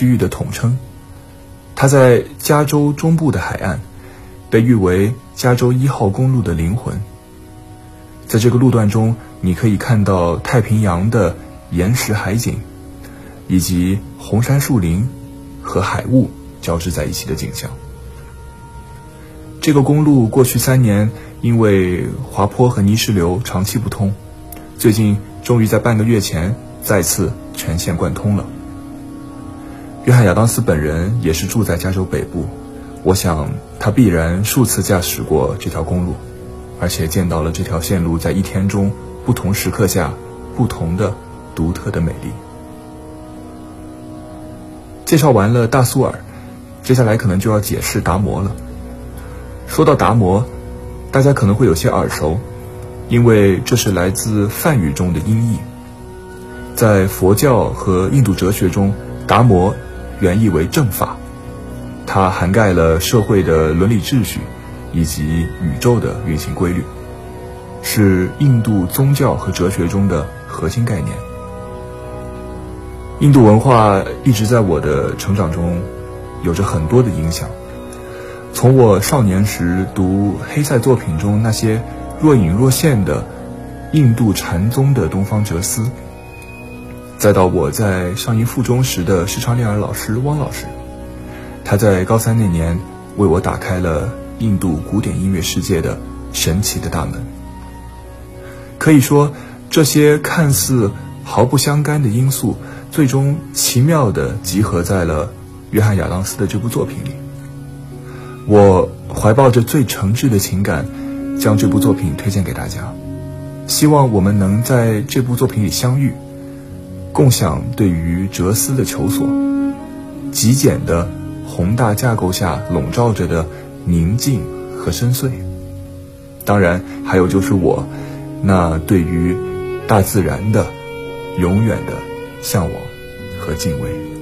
区域的统称。它在加州中部的海岸，被誉为加州1号公路的灵魂。在这个路段中，你可以看到太平洋的岩石海景，以及红杉树林和海雾交织在一起的景象。这个公路过去3年因为滑坡和泥石流长期不通，最近终于在半个月前再次全线贯通了。约翰·亚当斯本人也是住在加州北部，我想他必然数次驾驶过这条公路，而且见到了这条线路在一天中不同时刻下不同的独特的美丽。介绍完了大苏尔，接下来可能就要解释达摩了。说到达摩，大家可能会有些耳熟，因为这是来自梵语中的音译。在佛教和印度哲学中，达摩原意为正法，它涵盖了社会的伦理秩序以及宇宙的运行规律，是印度宗教和哲学中的核心概念。印度文化一直在我的成长中有着很多的影响，从我少年时读黑塞作品中那些若隐若现的印度禅宗的东方哲思，再到我在上一附中时的视唱练耳老师汪老师，他在高3那年为我打开了印度古典音乐世界的神奇的大门。可以说，这些看似毫不相干的因素，最终奇妙地集合在了约翰·亚当斯的这部作品里。我怀抱着最诚挚的情感，将这部作品推荐给大家，希望我们能在这部作品里相遇，共享对于哲思的求索，极简的宏大架构下笼罩着的宁静和深邃。当然还有就是我那对于大自然的永远的向往和敬畏。